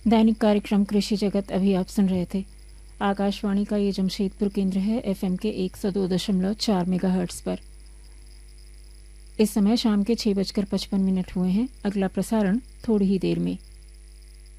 दैनिक कार्यक्रम कृषि जगत अभी आप सुन रहे थे। आकाशवाणी का ये जमशेदपुर केंद्र है एफएम के 102.4 मेगाहर्ट्ज पर। इस समय शाम के 6:55 हुए हैं। अगला प्रसारण थोड़ी ही देर में।